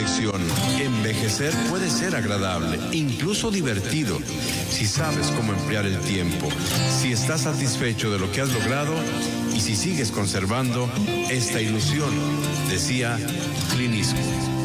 reflexión. Envejecer puede ser agradable, incluso divertido, si sabes cómo emplear el tiempo, si estás satisfecho de lo que has logrado y si sigues conservando esta ilusión, decía Clint Eastwood.